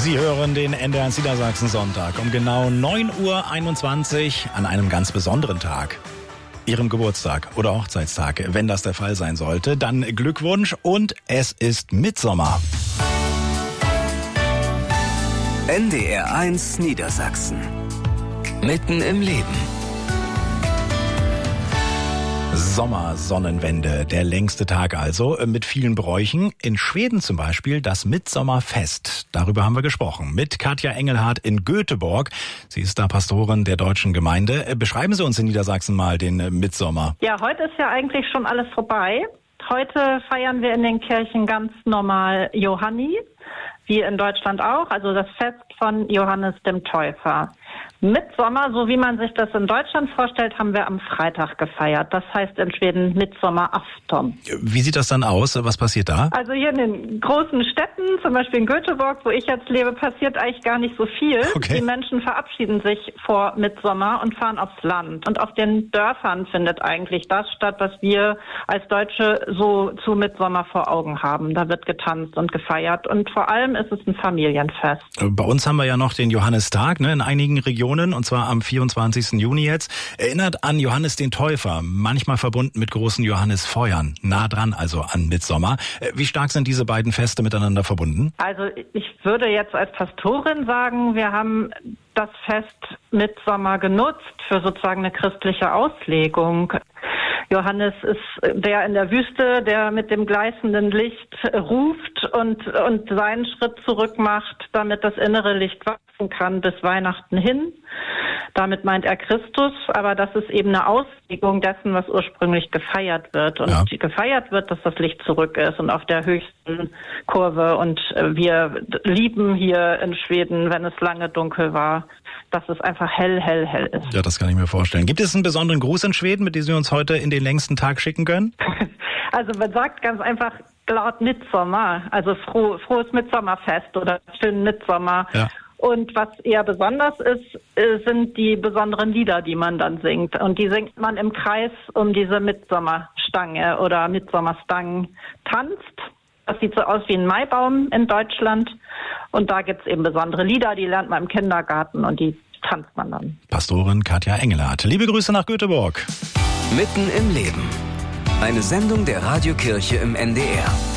Sie hören den NDR Niedersachsen Sonntag um genau 9:21 Uhr an einem ganz besonderen Tag. Ihrem Geburtstag oder Hochzeitstag. Wenn das der Fall sein sollte, dann Glückwunsch und es ist Mittsommer. NDR 1 Niedersachsen. Mitten im Leben. Sommersonnenwende, der längste Tag also, mit vielen Bräuchen. In Schweden zum Beispiel das Mittsommerfest. Darüber haben wir gesprochen mit Katja Engelhardt in Göteborg. Sie ist da Pastorin der deutschen Gemeinde. Beschreiben Sie uns in Niedersachsen mal den Mittsommer. Ja, heute ist ja eigentlich schon alles vorbei. Heute feiern wir in den Kirchen ganz normal Johanni, wie in Deutschland auch, also das Fest von Johannes dem Täufer. Mittsommer, so wie man sich das in Deutschland vorstellt, haben wir am Freitag gefeiert. Das heißt in Schweden Midsommarafton. Wie sieht das dann aus? Was passiert da? Also hier in den großen Städten, zum Beispiel in Göteborg, wo ich jetzt lebe, passiert eigentlich gar nicht so viel. Okay. Die Menschen verabschieden sich vor Mittsommer und fahren aufs Land. Und auf den Dörfern findet eigentlich das statt, was wir als Deutsche so zu Mittsommer vor Augen haben. Da wird getanzt und gefeiert und vor allem ist es ein Familienfest. Bei uns haben wir ja noch den Johannistag, in einigen Regionen, und zwar am 24. Juni jetzt. Erinnert an Johannes den Täufer, manchmal verbunden mit großen Johannisfeuern. Nah dran also an Mittsommer. Wie stark sind diese beiden Feste miteinander verbunden? Also ich würde jetzt als Pastorin sagen, wir haben das Fest Mittsommer genutzt für sozusagen eine christliche Auslegung. Johannes ist der in der Wüste, der mit dem gleißenden Licht ruft und seinen Schritt zurück macht, damit das innere Licht wachsen kann bis Weihnachten hin. Damit meint er Christus, aber das ist eben eine Auslegung dessen, was ursprünglich gefeiert wird. Und gefeiert wird, dass das Licht zurück ist und auf der höchsten Kurve. Und wir lieben hier in Schweden, wenn es lange dunkel war, dass es einfach hell ist. Ja, das kann ich mir vorstellen. Gibt es einen besonderen Gruß in Schweden, mit dem Sie uns heute in den längsten Tag schicken können? Also man sagt ganz einfach Glad Mittsommer, also frohes Mittsommerfest oder schönen Mittsommer. Ja. Und was eher besonders ist, sind die besonderen Lieder, die man dann singt. Und die singt man im Kreis um diese Mittsommerstange oder Mittsommerstangen tanzt. Das sieht so aus wie ein Maibaum in Deutschland. Und da gibt's eben besondere Lieder, die lernt man im Kindergarten und die tanzt man dann. Pastorin Katja Engelhardt. Liebe Grüße nach Göteborg. Mitten im Leben. Eine Sendung der Radiokirche im NDR.